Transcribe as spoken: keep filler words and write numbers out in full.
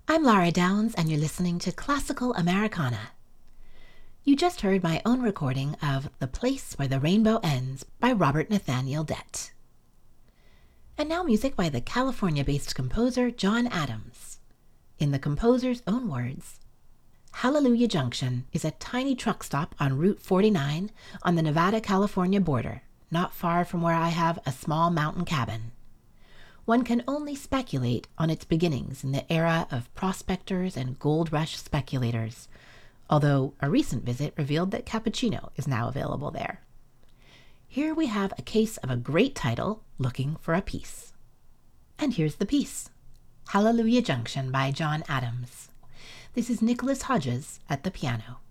I'm Lara Downs, and you're listening to Classical Americana. You just heard my own recording of The Place Where the Rainbow Ends by Robert Nathaniel Dett. And now music by the California-based composer John Adams. In the composer's own words, Hallelujah Junction is a tiny truck stop on Route forty-nine on the Nevada-California border, not far from where I have a small mountain cabin. One can only speculate on its beginnings in the era of prospectors and gold rush speculators, although a recent visit revealed that cappuccino is now available there. Here we have a case of a great title looking for a piece. And here's the piece, Hallelujah Junction by John Adams. This is Nicholas Hodges at the piano.